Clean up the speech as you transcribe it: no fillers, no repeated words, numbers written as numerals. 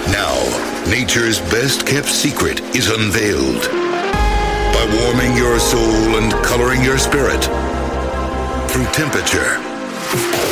Now, nature's best kept secret is unveiled. By warming your soul and coloring your spirit through temperature,